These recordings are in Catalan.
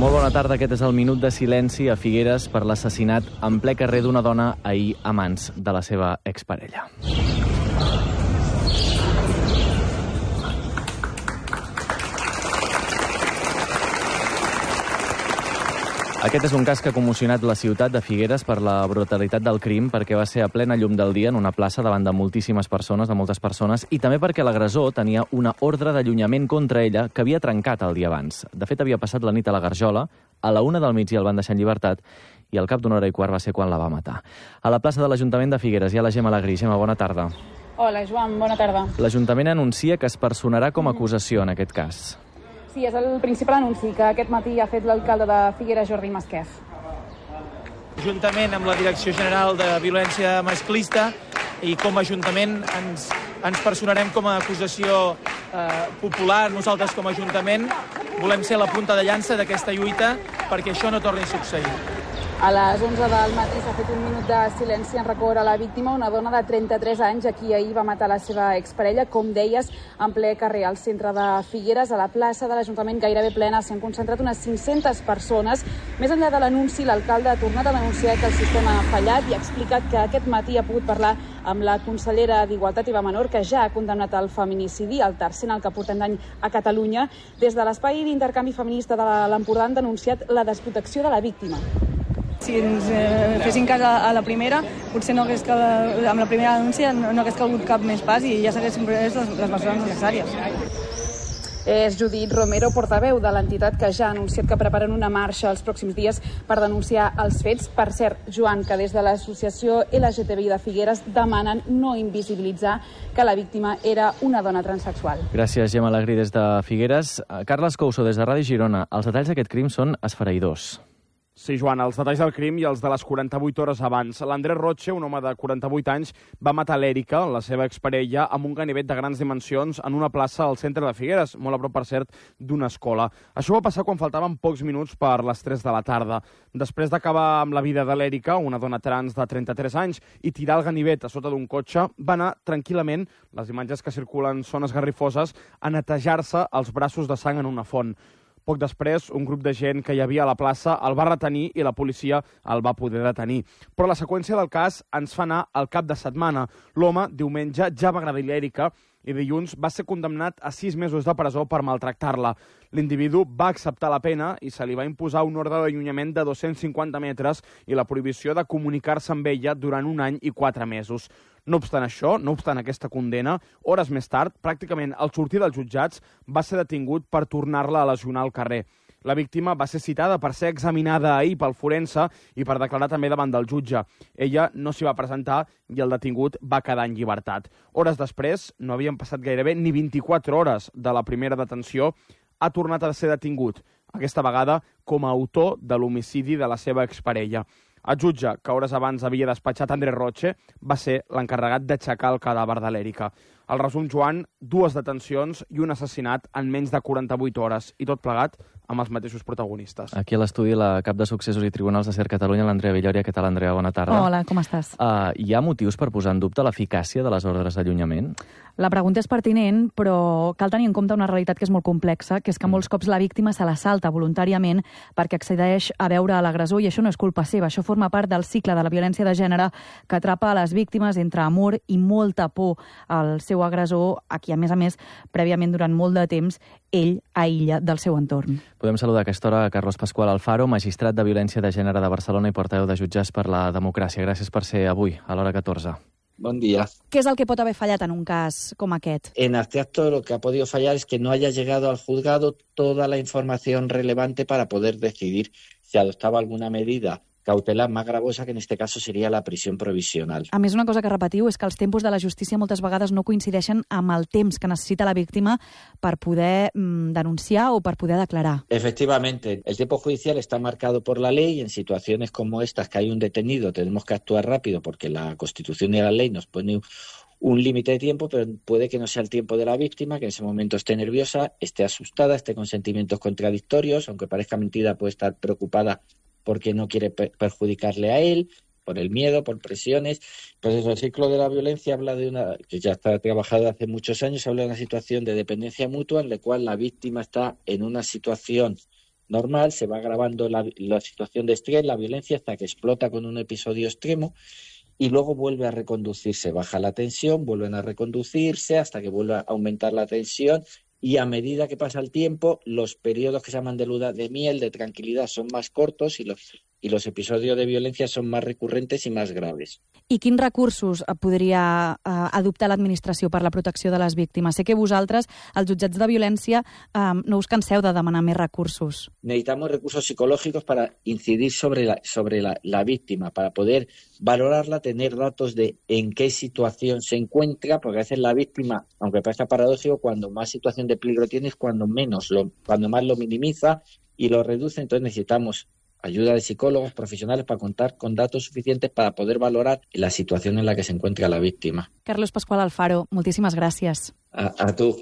Molt bona tarda, aquest és el minut de silenci a Figueres per l'assassinat en ple carrer d'una dona ahir a mans de la seva exparella. Aquest és un cas que ha commocionat la ciutat de Figueres per la brutalitat del crim, perquè va ser a plena llum del dia en una plaça davant de moltíssimes persones, de moltes persones, i també perquè l'agressor tenia una ordre d'allunyament contra ella que havia trencat el dia abans. De fet, havia passat la nit a la Garjola, a la 1 del migdia el van deixar en llibertat i al cap d'una hora i quart va ser quan la va matar. A la plaça de l'Ajuntament de Figueres hi ha la Gemma Alegrí. Gemma, bona tarda. Hola, Joan, bona tarda. L'Ajuntament anuncia que es personarà com a acusació en aquest cas. Sí, és el principal anunci que aquest matí ha fet l'alcalde de Figueres, Jordi Masquef. Juntament amb la Direcció General de Violència Masclista i com a Ajuntament ens personarem com a acusació popular. Nosaltres com a Ajuntament volem ser la punta de llança d'aquesta lluita perquè això no torni a succeir. A les 11 del matí s'ha fet un minut de silenci en record a la víctima, una dona de 33 anys a qui ahir va matar la seva exparella, com deies, en ple carrer al centre de Figueres. A la plaça de l'Ajuntament gairebé plena s'hi han concentrat unes 500 persones. Més enllà de l'anunci, l'alcalde ha tornat a denunciar que el sistema ha fallat i ha explicat que aquest matí ha pogut parlar amb la consellera d'Igualtat i Menor, que ja ha condemnat el feminicidi, el tercer en el que portem d'any a Catalunya. Des de l'espai d'intercanvi feminista de l'Empordà han denunciat la desprotecció de la víctima. Si ens fessin cas a la primera, potser no hagués amb la primera denúncia no hagués calgut cap més pas i ja s'haguessin pres les mesures necessàries. És Judit Romero, portaveu de l'entitat, que ja ha anunciat que preparen una marxa els pròxims dies per denunciar els fets. Per cert, Joan, que des de l'associació LGTBI de Figueres demanen no invisibilitzar que la víctima era una dona transsexual. Gràcies, Gemma Alegrí, des de Figueres. Carles Couso, des de Ràdio Girona. Els detalls d'aquest crim són esfereïdors. Sí, Joan, els detalls del crim i els de les 48 hores abans. L'Andrés Roche, un home de 48 anys, va matar l'Èrica, la seva exparella, amb un ganivet de grans dimensions en una plaça al centre de Figueres, molt a prop, per cert, d'una escola. Això va passar quan faltaven pocs minuts per les 3 de la tarda. Després d'acabar amb la vida de l'Èrica, una dona trans de 33 anys, i tirar el ganivet a sota d'un cotxe, va anar tranquil·lament, les imatges que circulen són esgarrifoses, a netejar-se els braços de sang en una font. Poc després, un grup de gent que hi havia a la plaça el va retenir i la policia el va poder detenir. Però la seqüència del cas ens fa anar al cap de setmana. L'home, diumenge, ja va agredir l'Èrica i dilluns va ser condemnat a 6 mesos de presó per maltractar-la. L'individu va acceptar la pena i se li va imposar un ordre d'allunyament de 250 metres i la prohibició de comunicar-se amb ella durant 1 any i 4 mesos. No obstant això, no obstant aquesta condena, hores més tard, pràcticament al sortir dels jutjats, va ser detingut per tornar-la a lesionar al carrer. La víctima va ser citada per ser examinada ahir pel forense i per declarar també davant del jutge. Ella no s'hi va presentar i el detingut va quedar en llibertat. Hores després, no havien passat gairebé ni 24 hores de la primera detenció, ha tornat a ser detingut, aquesta vegada com a autor de l'homicidi de la seva exparella. El jutge, que hores abans havia despatxat Andrés Roche, va ser l'encarregat d'aixecar el cadàver de l'Èrica. El resum, Joan, 2 detencions i un assassinat en menys de 48 hores, i tot plegat amb els mateixos protagonistes. Aquí a l'estudi la cap de Successos i Tribunals de CERT Catalunya, l'Andrea Villòria. Què tal, Andrea? Bona tarda. Hola, com estàs? Hi ha motius per posar en dubte l'eficàcia de les ordres d'allunyament? La pregunta és pertinent, però cal tenir en compte una realitat que és molt complexa, que és que molts cops la víctima se la salta voluntàriament perquè accedeix a veure l'agressor, i això no és culpa seva, això forma part del cicle de la violència de gènere que atrapa a les víctimes entre amor i molta por al seu agressor, a qui, a més, prèviament durant molt de temps, ell aïlla del seu entorn. Podem saludar a aquesta hora a Carlos Pascual Alfaro, magistrat de Violència de Gènere de Barcelona i portaveu de Jutges per la Democràcia. Gràcies per ser avui, a l'hora 14. Buen día. Què és el que pot haver fallat en un cas com aquest? En este acto lo que ha podido fallar es que no haya llegado al juzgado toda la información relevante para poder decidir si adoptaba alguna medida cautelar más gravosa, que en este caso sería la prisión provisional. A més, una cosa que repetiu és que els tempos de la justícia moltes vegades no coincideixen amb el temps que necessita la víctima per poder denunciar o per poder declarar. Efectivamente, el tiempo judicial está marcado por la ley y en situaciones como estas, que hay un detenido, tenemos que actuar rápido porque la Constitución y la ley nos pone un límite de tiempo, pero puede que no sea el tiempo de la víctima, que en ese momento esté nerviosa, esté asustada, esté con sentimientos contradictorios, aunque parezca mentira, puede estar preocupada porque no quiere perjudicarle a él, por el miedo, por presiones. Pues eso, el ciclo de la violencia habla de una, que ya está trabajado hace muchos años, habla de una situación de dependencia mutua en la cual la víctima está en una situación normal, se va agravando la situación de estrés, la violencia, hasta que explota con un episodio extremo y luego vuelve a reconducirse. Baja la tensión, vuelven a reconducirse hasta que vuelve a aumentar la tensión y a medida que pasa el tiempo, los periodos que se llaman de luna de miel, de tranquilidad, son más cortos y los episodios de violencia són més recurrents i més graves. I quins recursos podria adoptar l'administració per la protecció de les víctimes? Sé que vosaltres, els jutjats de violència, no us canseu de demanar més recursos. Necesitamos recursos psicológicos para incidir sobre la víctima, para poder valorarla, tener datos de en qué situación se encuentra, porque a veces la víctima, aunque parezca paradójico, cuando más situación de peligro tiene es cuando más lo minimiza y lo reduce. Entonces necesitamos ayuda de psicólogos profesionales para contar con datos suficientes para poder valorar la situación en la que se encuentra la víctima. Carlos Pascual Alfaro, moltíssimes gràcies. A tu.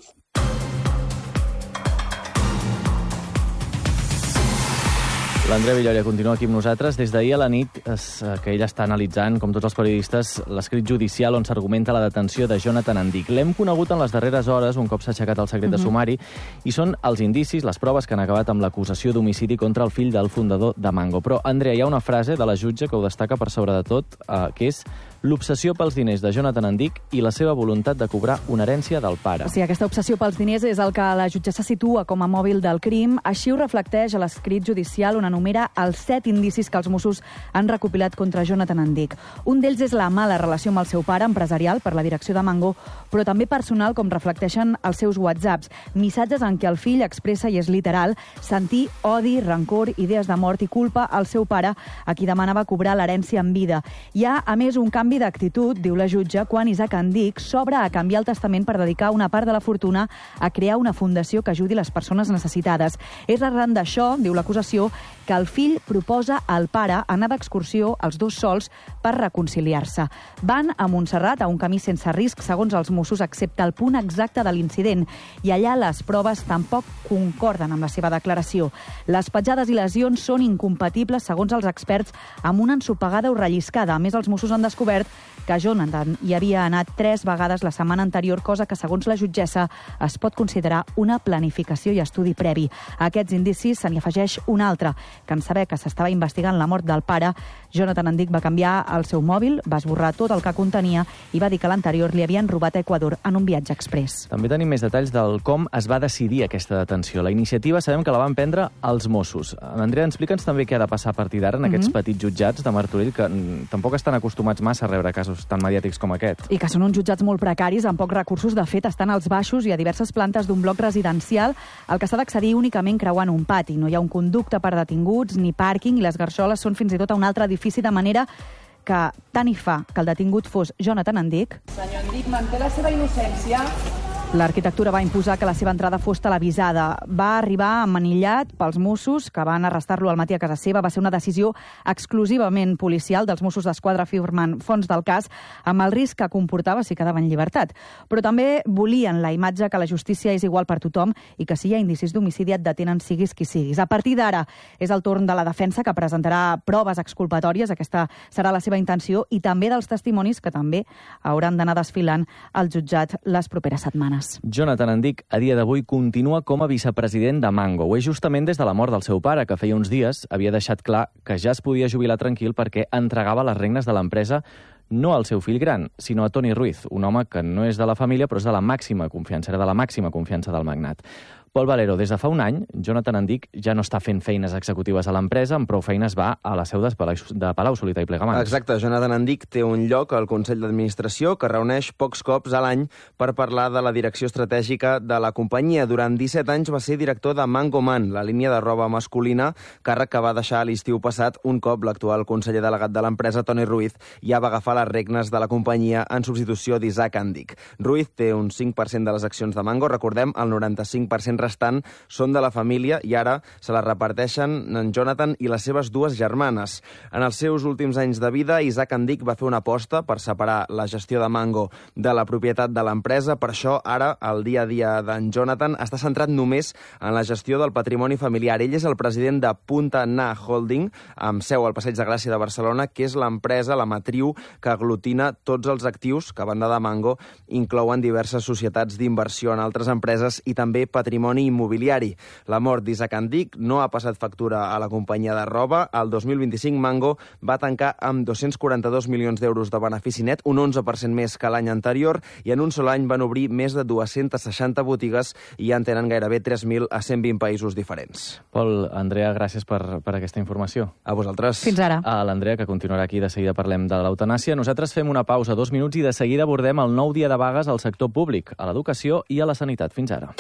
L'Andrea Villoria continua aquí amb nosaltres. Des d'ahir a la nit, que ella està analitzant, com tots els periodistes, l'escrit judicial on s'argumenta la detenció de Jonathan Andic. L'hem conegut en les darreres hores, un cop s'ha aixecat el secret de sumari, i són els indicis, les proves que han acabat amb l'acusació d'homicidi contra el fill del fundador de Mango. Però, Andrea, hi ha una frase de la jutge que ho destaca per sobre de tot, que és l'obsessió pels diners de Jonathan Andic i la seva voluntat de cobrar una herència del pare. Sí, aquesta obsessió pels diners és el que la jutgessa situa com a mòbil del crim. Així ho reflecteix a l'escrit judicial on enumera els 7 indicis que els Mossos han recopilat contra Jonathan Andic. Un d'ells és la mala relació amb el seu pare, empresarial, per la direcció de Mango, però també personal, com reflecteixen els seus whatsapps. Missatges en què el fill expressa, i és literal, sentir odi, rancor, idees de mort i culpa al seu pare, a qui demanava cobrar l'herència en vida. Hi ha, a més, un canvi d'actitud, diu la jutge, quan Isaac Andic s'obre a canviar el testament per dedicar una part de la fortuna a crear una fundació que ajudi les persones necessitades. És arran d'això, diu l'acusació, que el fill proposa al pare anar d'excursió els dos sols per reconciliar-se. Van a Montserrat, a un camí sense risc, segons els Mossos, excepte el punt exacte de l'incident, i allà les proves tampoc concorden amb la seva declaració. Les petjades i lesions són incompatibles, segons els experts, amb una ensopegada o relliscada. A més, els Mossos han descobert que Jonathan hi havia anat 3 vegades la setmana anterior, cosa que, segons la jutgessa, es pot considerar una planificació i estudi previ. A aquests indicis se n'hi afegeix un altre, que en saber que s'estava investigant la mort del pare, Jonathan Andic va canviar el seu mòbil, va esborrar tot el que contenia i va dir que l'anterior li havien robat a Equador en un viatge express. També tenim més detalls del com es va decidir aquesta detenció. La iniciativa sabem que la van prendre els Mossos. Andrea, explica'ns també què ha de passar a partir d'ara en aquests petits jutjats de Martorell, que tampoc estan acostumats massa a rebre casos tan mediàtics com aquest. I que són uns jutjats molt precaris, amb pocs recursos. De fet, estan als baixos i a diverses plantes d'un bloc residencial, al que s'ha d'accedir únicament creuant un pati. No hi ha un conducte per detinguts, ni pàrquing, i les garxoles són fins i tot a un altre edifici, de manera que tant hi fa que el detingut fos Jonathan Andic. Senyor Andic, manté la seva innocència. L'arquitectura va imposar que la seva entrada fos televisada. Va arribar emmanillat pels Mossos, que van arrestar-lo al matí a casa seva. Va ser una decisió exclusivament policial dels Mossos d'Esquadra, firmen fons del cas, amb el risc que comportava si quedava en llibertat. Però també volien la imatge que la justícia és igual per tothom i que si hi ha indicis d'homicidi et detenen siguis qui siguis. A partir d'ara és el torn de la defensa, que presentarà proves exculpatòries. Aquesta serà la seva intenció, i també dels testimonis, que també hauran d'anar desfilant al jutjat les properes setmanes. Jonathan Andic, a dia d'avui, continua com a vicepresident de Mango. Ho és justament des de la mort del seu pare, que feia uns dies havia deixat clar que ja es podia jubilar tranquil perquè entregava les regnes de l'empresa no al seu fill gran, sinó a Toni Ruiz, un home que no és de la família, però és de la màxima confiança, era de la màxima confiança del magnat. Pol Valero, des de fa un any, Jonathan Andic ja no està fent feines executives a l'empresa, amb prou feines va a la seu de Palau-solità i Plegamans. Exacte, Jonathan Andic té un lloc al Consell d'Administració que reuneix pocs cops a l'any per parlar de la direcció estratègica de la companyia. Durant 17 anys va ser director de Mango Man, la línia de roba masculina, càrrec que va deixar a l'estiu passat un cop l'actual conseller delegat de l'empresa, Toni Ruiz, ja va agafar les regnes de la companyia en substitució d'Isaac Andic. Ruiz té un 5% de les accions de Mango, recordem, el 95% restant són de la família i ara se la reparteixen en Jonathan i les seves 2 germanes. En els seus últims anys de vida, Isaac Andic va fer una aposta per separar la gestió de Mango de la propietat de l'empresa. Per això, ara, el dia a dia d'en Jonathan està centrat només en la gestió del patrimoni familiar. Ell és el president de Punta Na Holding, amb seu al Passeig de Gràcia de Barcelona, que és l'empresa, la matriu, que aglutina tots els actius que, a banda de Mango, inclouen diverses societats d'inversió en altres empreses i també patrimoni patrimoni immobiliari. La mort d'Isaac Andic no ha passat factura a la companyia de roba. El 2025 Mango va tancar amb 242 milions d'euros de benefici net, un 11% més que l'any anterior, i en un sol any van obrir més de 260 botigues i ja en tenen gairebé 3.000 a 120 països diferents. Pol, Andrea, gràcies per aquesta informació. A vosaltres. Fins ara. A l'Andrea, que continuarà aquí. De seguida parlem de l'eutanàsia. Nosaltres fem una pausa, 2 minuts, i de seguida abordem el nou dia de vagues al sector públic, a l'educació i a la sanitat. Fins ara.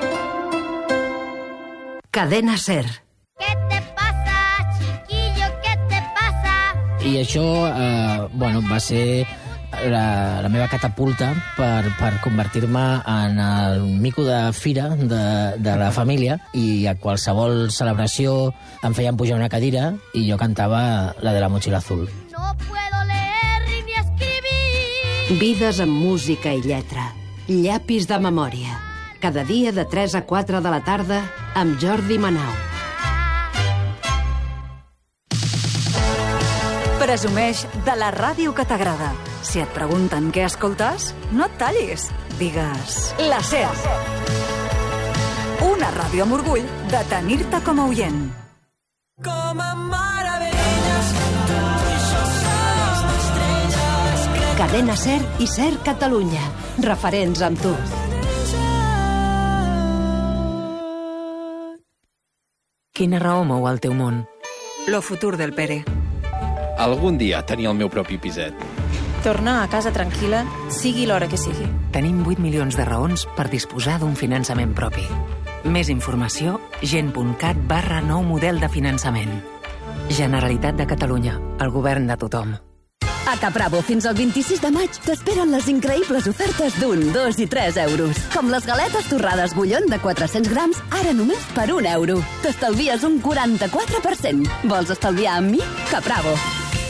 Cadena SER. ¿Qué te pasa, chiquillo? ¿Qué te pasa? I això, va ser la meva catapulta per convertir-me en el mico de fira de la família, i a qualsevol celebració em feien pujar una cadira i jo cantava la de la motxilla azul. No puedo leer ni escribir. Vides amb música i lletra. Llapis de memòria. Cada dia de 3 a 4 de la tarda amb Jordi Manau. Presumeix de la ràdio que t'agrada. Si et pregunten què escoltes, no et tallis. Digues la SER. Una ràdio amb orgull de tenir-te com a oient. Com a meravelles, Cadena SER i SER Catalunya. Referents amb tu. Quina raó mou el teu món? Lo futur del Pere. Algun dia tenir el meu propi piset. Tornar a casa tranquil·la, sigui l'hora que sigui. Tenim 8 milions de raons per disposar d'un finançament propi. Més informació, gent.cat/nou model de finançament. Generalitat de Catalunya, el govern de tothom. A Capravo, fins al 26 de maig, t'esperen les increïbles ofertes d'1, 2 i 3 euros. Com les galetes torrades Bullón de 400 grams, ara només per 1 euro. T'estalvies un 44%. Vols estalviar amb mi? Capravo.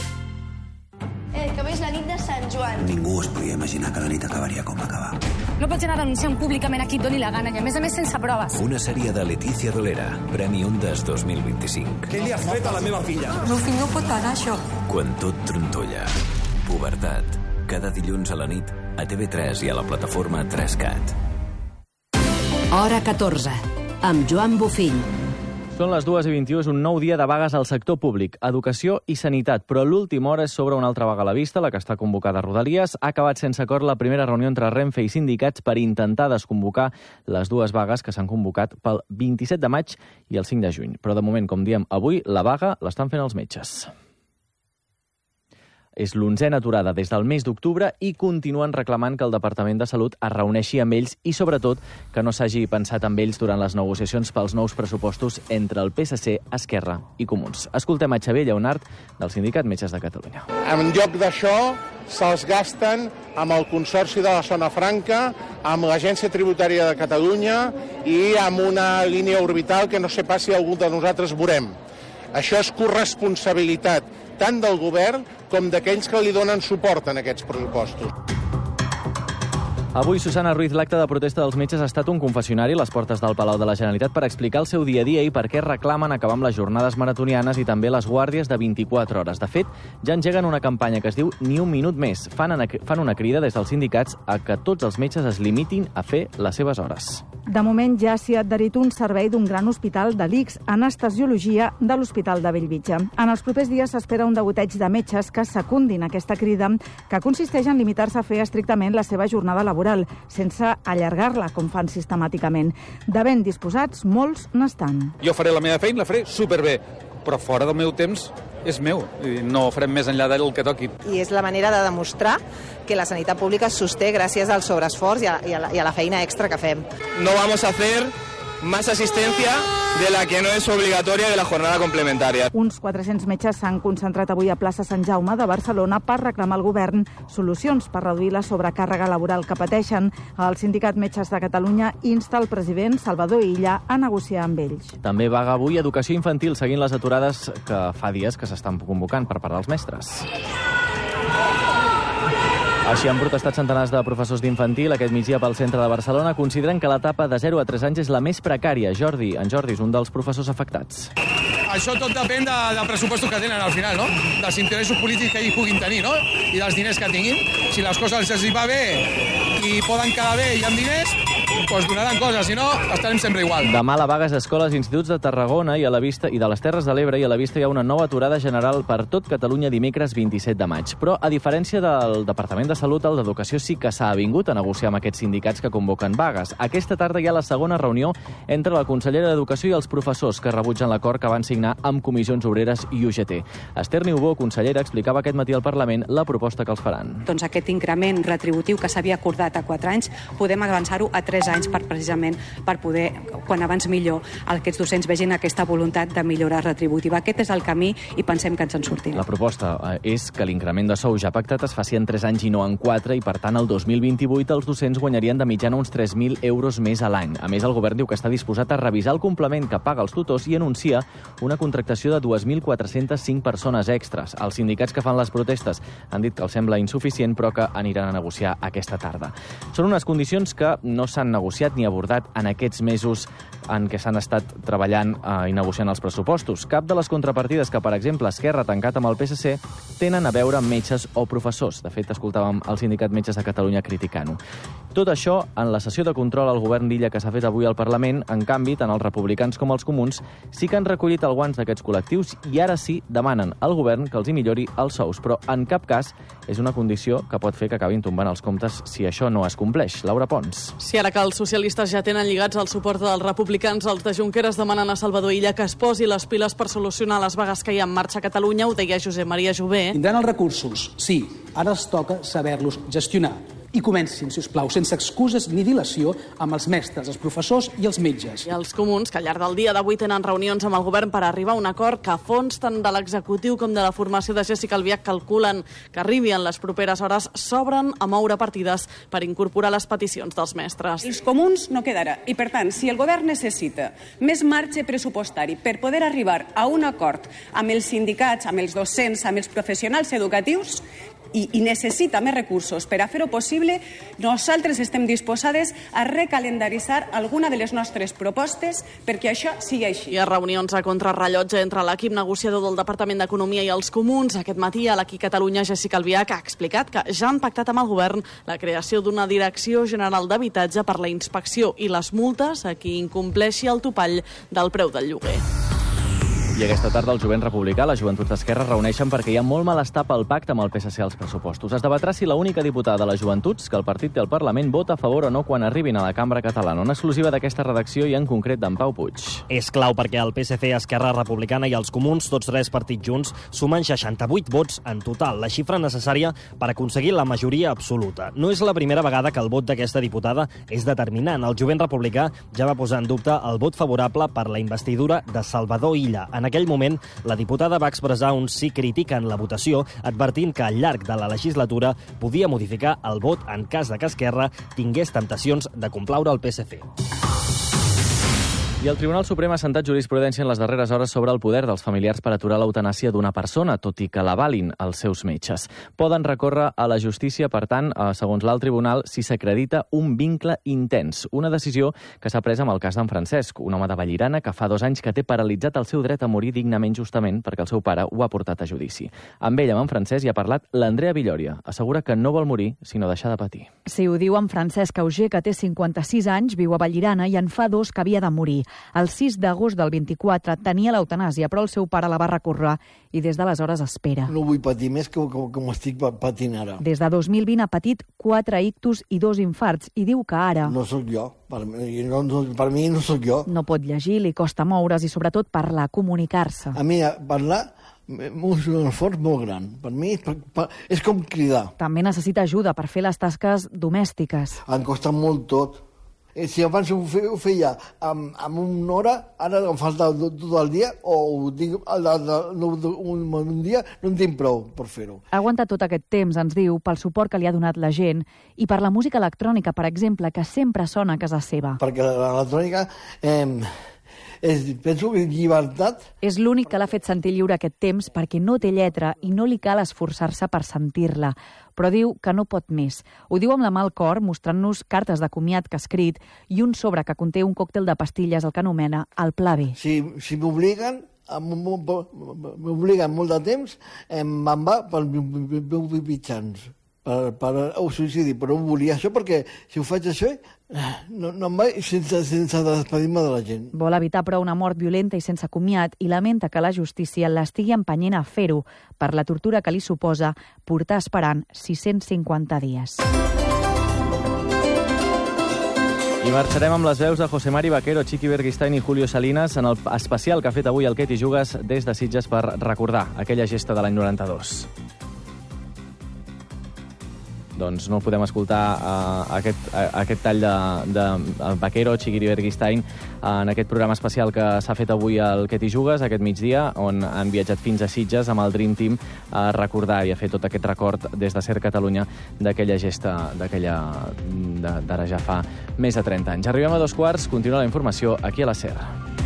Que és la nit de Sant Joan. Ningú es podia imaginar que la nit acabaria com va acabar. No pots anar denunciant públicament a qui et doni la gana, i a més sense proves. Una sèrie de Letícia Dolera, Premi Ondas 2025. Què li has fet a la meva filla? El fill no pot pagar això. Quan tot trontolla. Pubertat. Cada dilluns a la nit a TV3 i a la plataforma 3Cat. Hora 14, amb Joan Bofill. Són les 2:21, és un nou dia de vagues al sector públic, educació i sanitat, però l'última hora és sobre una altra vaga a la vista, la que està convocada a Rodalies. Ha acabat sense acord la primera reunió entre Renfe i sindicats per intentar desconvocar les dues vagues que s'han convocat pel 27 de maig i el 5 de juny. Però de moment, com diem avui, la vaga l'estan fent els metges. És l'11a aturada des del mes d'octubre i continuen reclamant que el Departament de Salut es reuneixi amb ells i, sobretot, que no s'hagi pensat amb ells durant les negociacions pels nous pressupostos entre el PSC, Esquerra i Comuns. Escoltem a Xavier Lleonart, del Sindicat Metges de Catalunya. En lloc d'això, se'ls gasten amb el Consorci de la Zona Franca, amb l'Agència Tributària de Catalunya i amb una línia orbital que no sé pas si algú de nosaltres veurem. Això és corresponsabilitat tant del govern com d'aquells que li donen suport en aquests pressupostos. Avui, Susana Ruiz, l'acte de protesta dels metges ha estat un confessionari a les portes del Palau de la Generalitat per explicar el seu dia a dia i per què reclamen acabar amb les jornades maratonianes i també les guàrdies de 24 hores. De fet, ja engeguen una campanya que es diu Ni un minut més. Fan una crida des dels sindicats a que tots els metges es limitin a fer les seves hores. De moment ja s'hi ha adherit un servei d'un gran hospital de l'ICS, anestesiologia de l'Hospital de Bellvitge. En els propers dies s'espera un degoteig de metges que secundin aquesta crida, que consisteix en limitar-se a fer estrictament la seva jornada laboral, sense allargar-la, com fan sistemàticament. De ben disposats, molts n'estan. Jo faré la meva feina, la faré superbé, però fora del meu temps és meu. No farem més enllà del que toqui. I és la manera de demostrar que la sanitat pública es sosté gràcies al sobreesforç i a la feina extra que fem. No vamos a hacer más asistencia de la que no es obligatoria de la jornada complementaria. Uns 400 metges s'han concentrat avui a plaça Sant Jaume de Barcelona per reclamar al govern solucions per reduir la sobrecàrrega laboral que pateixen. El Sindicat Metges de Catalunya insta el president Salvador Illa a negociar amb ells. També vaga avui Educació Infantil, seguint les aturades que fa dies que s'estan convocant per part dels mestres. Així han protestat centenars de professors d'infantil aquest migdia pel centre de Barcelona. Consideren que l'etapa de 0 a 3 anys és la més precària. En Jordi és un dels professors afectats. Això tot depèn del pressupost que tenen al final, no? Dels interessos polítics que ells puguin tenir, no? I dels diners que tinguin. Si les coses els hi va bé i poden quedar bé i amb diners, doncs donaran coses, si no, estarem sempre igual. Demà a la vaga a escoles i instituts de Tarragona i a la Vista i de les Terres de l'Ebre i a la Vista hi ha una nova aturada general per tot Catalunya dimecres 27 de maig. Però, a diferència del Departament de Salut, el d'Educació sí que s'ha avingut a negociar amb aquests sindicats que convoquen vagues. Aquesta tarda hi ha la segona reunió entre la consellera d'Educació i els professors que rebutgen l'acord que van signar amb Comissions Obreres i UGT. Esther Niubó, consellera, explicava aquest matí al Parlament la proposta que els faran. Doncs aquest increment retributiu que s'havia acordat a 4 anys, podem avançar-ho a 3 anys precisament per poder, quan abans millor, aquests docents vegin aquesta voluntat de millora retributiva. Aquest és el camí i pensem que ens en sortim. La proposta és que l'increment de sou ja pactat es faci en 3 anys i no en 4 i, per tant, el 2028 els docents guanyarien de mitjana uns 3.000 euros més a l'any. A més, el govern diu que està disposat a revisar el complement que paga els tutors i anuncia una contractació de 2.405 persones extres. Els sindicats que fan les protestes han dit que els sembla insuficient, però que aniran a negociar aquesta tarda. Són unes condicions que no s'han negociat ni abordat en aquests mesos en què s'han estat treballant i negociant els pressupostos. Cap de les contrapartides que, per exemple, Esquerra ha tancat amb el PSC tenen a veure amb metges o professors. De fet, escoltàvem el sindicat Metges de Catalunya criticant-ho. Tot això, en la sessió de control al govern d'Illa que s'ha fet avui al Parlament, en canvi, tant els republicans com els comuns sí que han recollit el guants d'aquests col·lectius i ara sí demanen al govern que els hi millori els sous, però en cap cas és una condició que pot fer que acabin tombant els comptes si això no es compleix. Laura Pons. Sí, ara que els socialistes ja tenen lligats el suport dels republicans, els de Junqueras demanen a Salvador Illa que es posi les piles per solucionar les vagues que hi ha en marxa a Catalunya. Ho deia Josep Maria Jové. Tindran els recursos, sí. Ara els toca saber-los gestionar. I comencin, si us plau, sense excuses ni dilació, amb els mestres, els professors i els metges. I els comuns, que al llarg del dia d'avui tenen reunions amb el govern per arribar a un acord que a fons tant de l'executiu com de la formació de Jéssica Albiach calculen que arribi en les properes hores, s'obren a moure partides per incorporar les peticions dels mestres. Els comuns no quedarà. I, per tant, si el govern necessita més marge pressupostari per poder arribar a un acord amb els sindicats, amb els docents, amb els professionals educatius, i necessita més recursos per a fer-ho possible, nosaltres estem disposades a recalendaritzar alguna de les nostres propostes perquè això sigui així. Hi ha reunions a contrarrellotge entre l'equip negociador del Departament d'Economia i els comuns. Aquest matí a l'Aquí Catalunya, Jéssica Albiach ha explicat que ja han pactat amb el govern la creació d'una Direcció General d'Habitatge per la inspecció i les multes a qui incompleixi el topall del preu del lloguer. I aquesta tarda el jovent republicà, la joventut d'Esquerra, reuneixen perquè hi ha molt malestar pel pacte amb el PSC als pressupostos. Es debatrà si l'única diputada de les joventuts que el partit té al Parlament vota a favor o no quan arribin a la cambra catalana. Una exclusiva d'aquesta redacció i en concret d'en Pau Puig. És clau perquè el PSC, Esquerra Republicana i els comuns, tots 3 partits junts, sumen 68 vots en total, la xifra necessària per aconseguir la majoria absoluta. No és la primera vegada que el vot d'aquesta diputada és determinant. El jovent republicà ja va posar en dubte el vot favorable per la investidura de Salvador Illa. En aquell moment, la diputada va expressar un sí crític en la votació, advertint que al llarg de la legislatura podia modificar el vot en cas de que Esquerra tingués temptacions de complaure el PSC. I el Tribunal Suprem ha sentat jurisprudència en les darreres hores sobre el poder dels familiars per aturar l'eutanàsia d'una persona, tot i que l'avalin els seus metges. Poden recórrer a la justícia, per tant, segons l'alt tribunal, si s'acredita un vincle intens. Una decisió que s'ha pres amb el cas d'en Francesc, un home de Vallirana que fa 2 anys que té paralitzat el seu dret a morir dignament justament perquè el seu pare ho ha portat a judici. Amb ell, amb en Francesc, hi ha parlat l'Andrea Villòria. Assegura que no vol morir, sinó deixar de patir. Sí, ho diu en Francesc Auger, que té 56 anys, viu a Vallirana i en fa 2 que havia de morir. El 6 d'agost del 24 tenia l'eutanàsia, però el seu pare la va recórrer i des d'aleshores espera. No vull patir més que com estic patint ara. Des de 2020 ha patit 4 ictus i 2 infarts i diu que ara... No sóc jo, per mi no sóc jo. No pot llegir, li costa moure's i sobretot parlar, comunicar-se. A mi parlar és un esforç molt gran. Per mi és com cridar. També necessita ajuda per fer les tasques domèstiques. Em costa molt tot. Si abans ho feia amb una hora, ara em falta tot el dia, o ho tinc un dia, no en tinc prou per fer-ho. Ha aguantat tot aquest temps, ens diu, pel suport que li ha donat la gent i per la música electrònica, per exemple, que sempre sona a casa seva. Perquè l'electrònica... penso que llibertat... És l'únic que l'ha fet sentir lliure aquest temps perquè no té lletra i no li cal esforçar-se per sentir-la. Però diu que no pot més. Ho diu amb la mà al cor, mostrant-nos cartes de comiat que ha escrit i un sobre que conté un còctel de pastilles, el que anomena el Pla B. Si m'obliguen molt de temps, me'n va pels meus mitjans. suïcidi, però no volia això perquè si ho faig això no em vaig sense despedir-me de la gent. Vol evitar, però, una mort violenta i sense comiat i lamenta que la justícia l'estigui empenyent a fer-ho per la tortura que li suposa portar esperant 650 dies. I marxarem amb les veus de José Mari Vaquero, Chiqui Berguistain i Julio Salinas en el especial que ha fet avui el Què t'hi jugues des de Sitges per recordar aquella gesta de l'any 92. Doncs no podem escoltar aquest tall de Vaquero, Chiqui Berguistain, en aquest programa especial que s'ha fet avui al Què t'hi jugues, aquest migdia, on han viatjat fins a Sitges amb el Dream Team a recordar i a fer tot aquest record des de Ser Catalunya d'aquella gesta, d'ara ja fa més de 30 anys. Arribem a 2:15, continua la informació aquí a la SER.